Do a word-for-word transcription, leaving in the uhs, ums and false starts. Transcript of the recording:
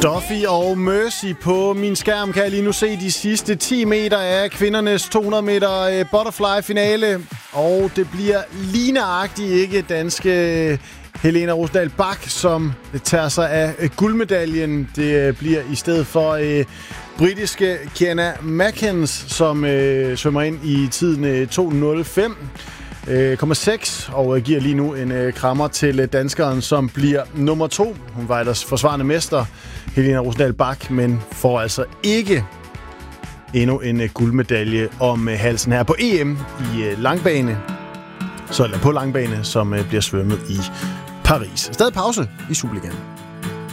Duffy og Mercy på min skærm kan jeg lige nu se de sidste ti meter af kvindernes to hundrede meter butterfly-finale. Og det bliver lige nøjagtigt ikke danske Helena Rosendal Bach, som tager sig af guldmedaljen. Det bliver i stedet for øh, britiske Kiana Mackens, som øh, svømmer ind i tiden øh, to nul fem komma seks og giver lige nu en øh, krammer til øh, danskeren, som bliver nummer to. Hun var ellers forsvarende mester, Helena Rosendal Bach, men får altså ikke endnu en øh, guldmedalje om øh, halsen her på E M i øh, langbane, så eller på langbane, som øh, bliver svømmet i Paris. Stadig pause i Superligaen.